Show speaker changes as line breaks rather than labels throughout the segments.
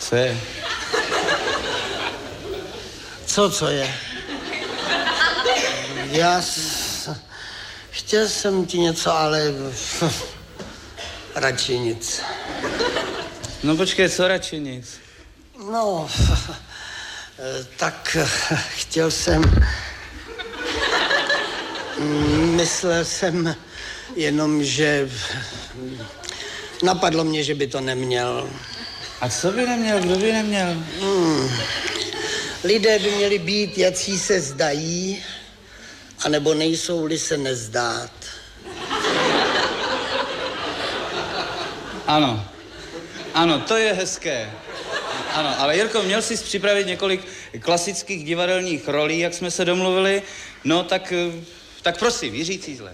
Co je?
Co je? Chtěl jsem ti něco, ale radši nic.
No počkej, co radši nic?
No, tak chtěl jsem... Myslel jsem jenom, že... Napadlo mě, že by to neměl.
A co by neměl? Kdo by neměl?
Lidé by měli být, jací se zdají, anebo nejsou-li se nezdát.
Ano, to je hezké. Ano, ale Jirko, měl jsi připravit několik klasických divadelních rolí, jak jsme se domluvili. No, tak prosím, Jiří Cízler.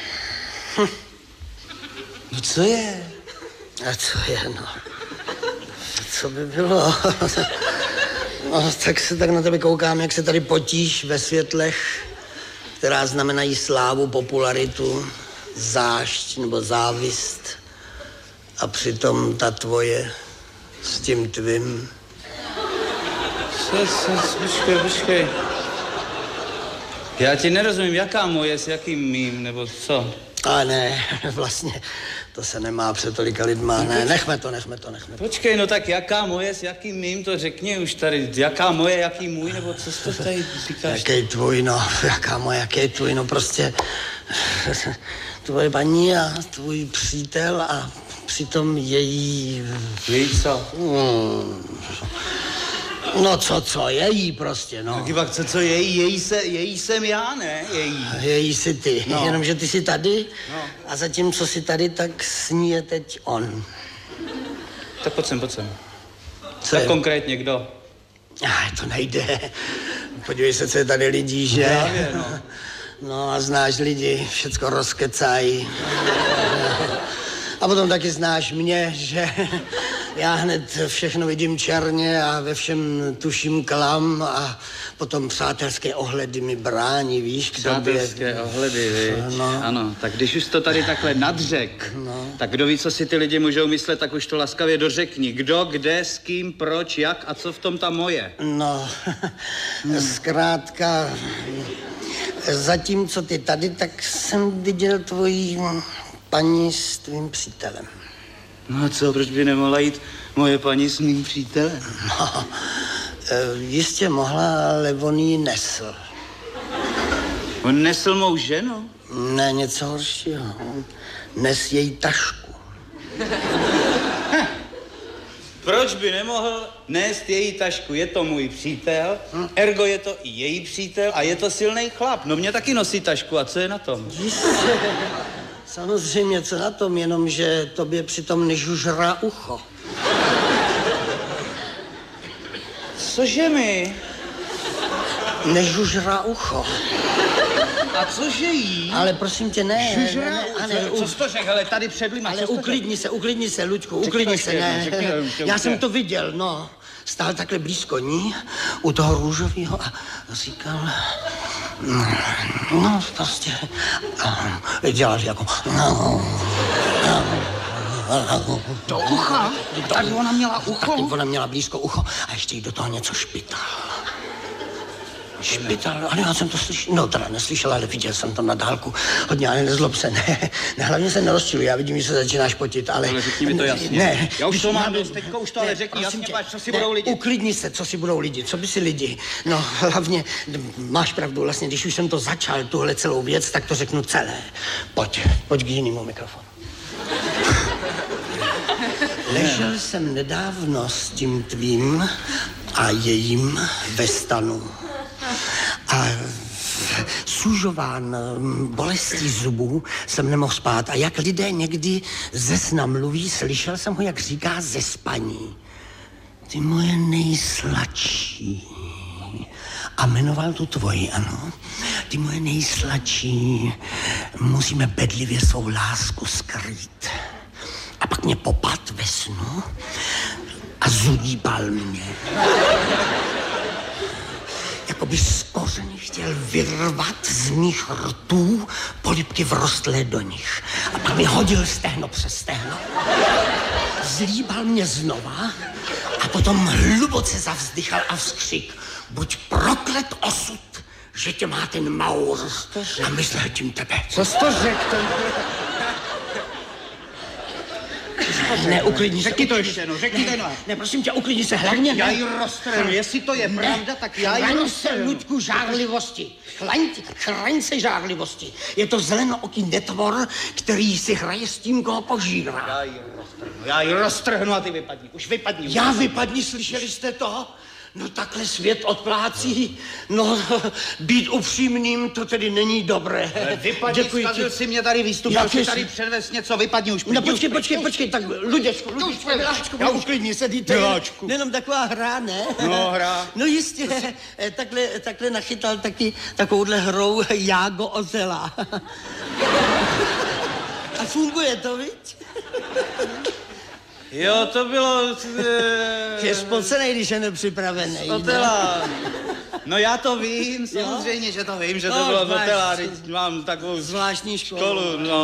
No, co je?
A co je, no? Co by bylo? No, tak se tak na tebe koukám, jak se tady potíš ve světlech, která znamenají slávu, popularitu, zášť nebo závist. A přitom ta tvoje s tím tvým.
Počkej. Já ti nerozumím, jaká moje s jakým mým, nebo co?
A ne, vlastně, to se nemá před tolika lidma. Ne, nechme to.
Počkej, no tak jaká moje s jakým mým, to řekni už tady. Jaká moje, jaký můj, nebo co jsi to tady říkáš?
Jaký tvůj, no, jaká moje, jaký tvůj, no prostě tvoje paní a tvůj přítel a přitom její...
Její co?
No co, její prostě, no.
Taky pak co její jsem já, ne?
Její jsi ty,
no.
Jenomže ty jsi tady a zatímco jsi tady, tak s ní je teď on.
Tak pojď sem.
Co
tak
je?
Konkrétně kdo?
To nejde. Podívej se, co je tady lidí, že?
Právě, no.
No a znáš lidi, všecko rozkecají. A potom taky znáš mě, že já hned všechno vidím černě a ve všem tuším klam a potom přátelské ohledy mi brání, víš, k tobě.
Přátelské ohledy, víš?
No.
Ano, tak když už to tady takhle nadřek, tak kdo ví, co si ty lidi můžou myslet, tak už to laskavě dořekni. Kdo, kde, s kým, proč, jak a co v tom ta moje?
No, zkrátka, zatímco ty tady, tak jsem viděl tvoji paní s tvým přítelem.
No a co, proč by nemohla jít moje paní s mým přítelem?
No, jistě mohla, ale on jí nesl.
On nesl mou ženu?
Ne, něco horšího. Nes její tašku.
Proč by nemohl nést její tašku? Je to můj přítel, ergo je to i její přítel a je to silný chlap. No mě taky nosí tašku a co je na tom?
Jistě. Samozřejmě, co na tom, jenom že tobě přitom nežužrá ucho.
Cože mi?
Nežužrá ucho.
A cože jí?
Ale prosím tě, ne.
Co jsi to řekl, ale tady před lidma.
Ale uklidni se, Luďku, uklidni se, ne. Já jsem to viděl, no. Stál takhle blízko ní, u toho růžového a říkal... No, prostě... Dělal jako...
Do ucha? Tak ona měla ucho?
Tak ona měla blízko ucho a ještě jí do toho něco špital. Špital, ale já jsem to slyšel, no teda neslyšel, ale viděl jsem to na dálku. Hodně, ale nezlob se, ne, hlavně se nerozčiluj, já vidím, že se začínáš potit, ale...
Ale řekni mi to jasně.
Ne.
Já už to mám dost, teďko už to ale řekni jasně, pač, co si budou lidi.
Uklidni se, co si budou lidi, co by si lidi. No, hlavně, máš pravdu, vlastně, když už jsem to začal, tuhle celou věc, tak to řeknu celé. Pojď k jinému mikrofonu. Ležel jsem nedávno s tím tvým a jejím ve stanu. A sužován bolestí zubů jsem nemohl spát. A jak lidé někdy ze sna mluví, slyšel jsem ho, jak říká ze spaní. Ty moje nejsladší. A jmenoval tu tvoji, ano. Ty moje nejsladší. Musíme bedlivě svou lásku skrýt. A pak mě popad ve snu a zudíbal mě. Jakoby z koření chtěl vyrvat z mých rtů polibky vrostlé do nich. A pak mi hodil stehno přes stehno. Zlíbal mě znova a A potom hluboce zavzdychal a vzkřik. Buď proklet osud, že tě má ten Maur. A myslel tím tebe.
Co jsi to řekl?
Ne, uklidni se.
Řekni to ještě, no, řekni to, no.
Ne, prosím tě, uklidni se, hlavně
Já
ne.
ji roztrhnu, jestli to je pravda, tak já ji
Chraň se,
roztrhnu.
Luďku, žárlivosti. Chraň se žárlivosti. Je to zelenooký netvor, který si hraje s tím, koho požírá.
Já ji roztrhnu a ty vypadni. Už vypadni.
Já vypadni, slyšeli jste to? No takhle svět odplácí. No, být upřímným, to tedy není dobré.
Vypadni, zkazil si mě tady výstup,
Jak
si
je
tady
si-
předvést něco, vypadni už.
No
pryč,
počkej, tak Luděčku, Miláčku, já uklidni se, to je
Miláčku.
jenom taková hra, ne?
No, hra.
No jistě, takhle nachytal taky takovouhle hrou Jágo Ozela. A funguje to, viď?
Jo, to bylo...
Je spocenej, když je nepřipravený.
Otela. No já to vím, samozřejmě, že to vím, že to
No,
bylo z
zvlášť.
Otela, teď mám takovou
Zvláštní
školu, no.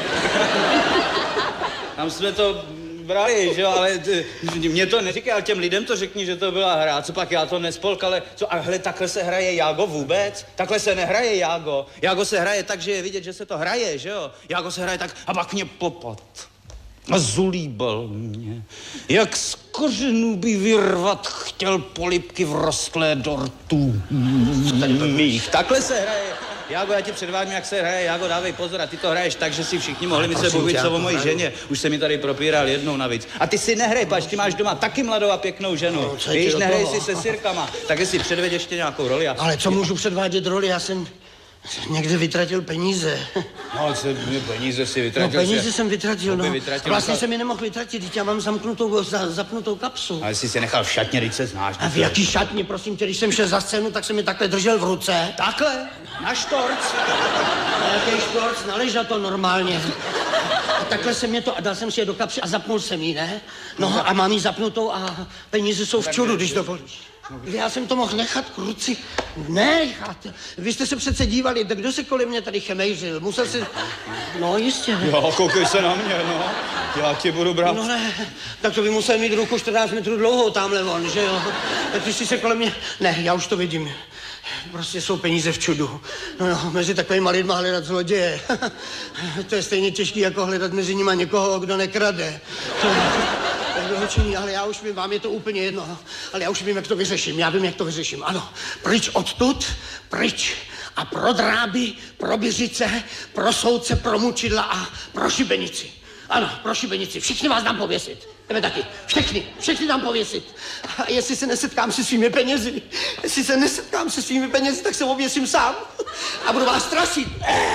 Tam jsme to brali, že jo, ale mě to neříkal, těm lidem to řekni, že to byla hra, co pak já to nespolk, ale co, a hle, takhle se hraje Jágo vůbec? Takhle se nehraje Jágo. Jágo se hraje tak, že je vidět, že se to hraje, že jo. Jágo se hraje tak a pak mě popad. A zulíbal mě, jak z kořenů by vyrvat chtěl polibky vrostlé dortů mých. Takhle se hraje. Jágo, já ti předvádím, jak se hraje. Jágo, dávej pozor, a ty to hraješ tak, že si všichni mohli myslet, mluvit co o mojí ženě. Už se mi tady propíral jednou navíc. A ty si nehraj, pač, ty máš doma taky mladou a pěknou ženu. Víš, nehraj si se sirkama. Tak jestli předveď ještě nějakou roli.
Ale co můžu předvádět roli? Já jsem někde vytratil peníze.
No, peníze si vytratil.
No, peníze jsem vytratil, no. Vlastně
nechal...
jsem je nemohl vytratit, teď já mám zapnutou kapsu.
Ale jsi se nechal v šatně, když se znáš.
A v jaký šatně, prosím tě, když jsem šel za scénu, tak jsem je takhle držel v ruce.
Takhle? Na štorc?
Na jaký štorc, naležel to normálně. A takhle jsem je to, a dal jsem si je do kapsy a zapnul jsem ji, ne? No a mám ji zapnutou a peníze jsou v čudu, když dovolíš. Já jsem to mohl nechat, kruci, nechat. Vy jste se přece dívali, tak kdo se kolem mě tady chemejřil? Musel se... No jistě.
Jo, koukej se na mě, no. Já tě budu brát.
No ne, tak to by musel mít ruku 14 metrů dlouhou tamhle on, že jo? Tak ty si se kolem mě... Ne, já už to vidím. Prostě jsou peníze v čudu. No, mezi takovýma lidma hledat zloděje. To je stejně těžký, jako hledat mezi nima někoho, kdo nekrade. Ale já už vím, vám je to úplně jedno, ale já už vím, jak to vyřeším. Já vím, jak to vyřeším. Ano, pryč odtud, pryč. A pro dráby, pro Běžice, pro soudce, pro mučidla a pro šibenici. Ano, pro šibenici. Všichni vás dám pověsit. Tebe taky. Všichni dám pověsit. A jestli se nesetkám se svými penězi, tak se ověsím sám. A budu vás strašit.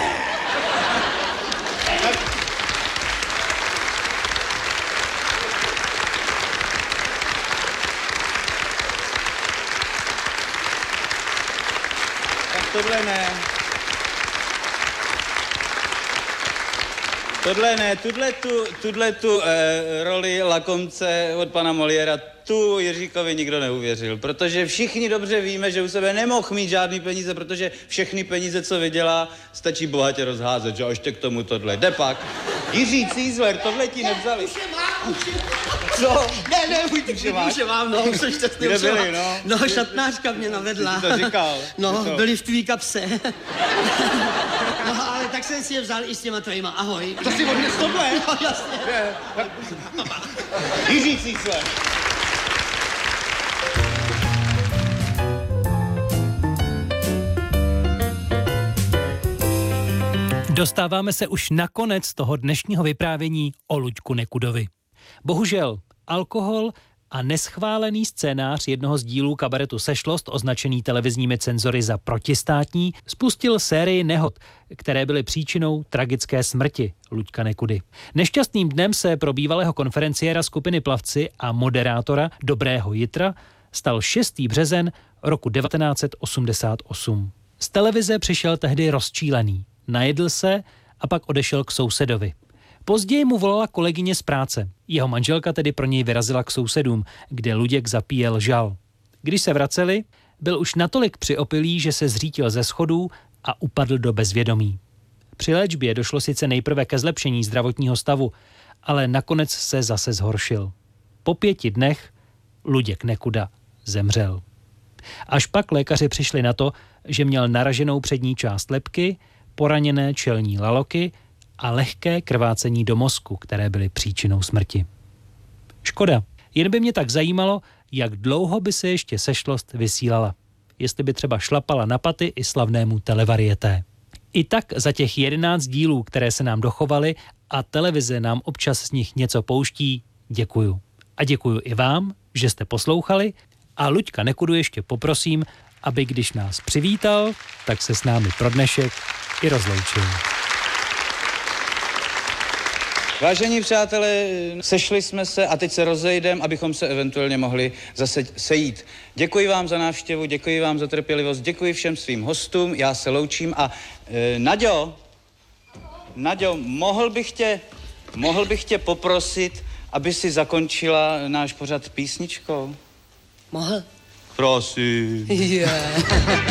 Tohle ne. Tuhle tu roli lakomce od pana Moliéra, tu Jiříkovi nikdo neuvěřil, protože všichni dobře víme, že u sebe nemohl mít žádný peníze, protože všechny peníze, co vydělá, stačí bohatě rozházet, že ještě k tomu tohle. Jde pak. Jiří Cízler, tohle ti nevzali.
Už je mám.
Co?
Ne, už je mám, no, už jsem šťastný.
Kde byli, no?
No, šatnářka mě navedla.
Ty to říkal.
No,
to.
byli v tvý kapse. No, ale tak jsem si je vzal i s těma tvojima. Ahoj.
To si odnes tohle?
No, jasně.
Jiří Cízler.
Dostáváme se už na konec toho dnešního vyprávění o Luďku Nekudovi. Bohužel alkohol a neschválený scénář jednoho z dílů kabaretu Sešlost, označený televizními cenzory za protistátní, spustil sérii nehod, které byly příčinou tragické smrti Luďka Nekudy. Nešťastným dnem se pro bývalého konferenciéra skupiny Plavci a moderátora Dobrého Jitra stal 6. březen roku 1988. Z televize přišel tehdy rozčílený. Najedl se a pak odešel k sousedovi. Později mu volala kolegyně z práce. Jeho manželka tedy pro něj vyrazila k sousedům, kde Luděk zapíjel žal. Když se vraceli, byl už natolik přiopilý, že se zřítil ze schodů a upadl do bezvědomí. Při léčbě došlo sice nejprve ke zlepšení zdravotního stavu, ale nakonec se zase zhoršil. Po 5 dnech Luděk Nekuda zemřel. Až pak lékaři přišli na to, že měl naraženou přední část lebky, poraněné čelní laloky a lehké krvácení do mozku, které byly příčinou smrti. Škoda. Jen by mě tak zajímalo, jak dlouho by se ještě Sešlost vysílala. Jestli by třeba šlapala na paty i slavnému televarieté. I tak za těch 11 dílů, které se nám dochovaly a televize nám občas z nich něco pouští, děkuju. A děkuju i vám, že jste poslouchali a Luďka Nekudu ještě poprosím, aby když nás přivítal, tak se s námi pro dnešek i rozloučil.
Vážení přátelé, sešli jsme se a teď se rozejdeme, abychom se eventuálně mohli zase sejít. Děkuji vám za návštěvu, děkuji vám za trpělivost, děkuji všem svým hostům, já se loučím a Naďo, mohl bych tě poprosit, aby si zakončila náš pořad písničkou?
Mohl?
Prosím.
Yeah.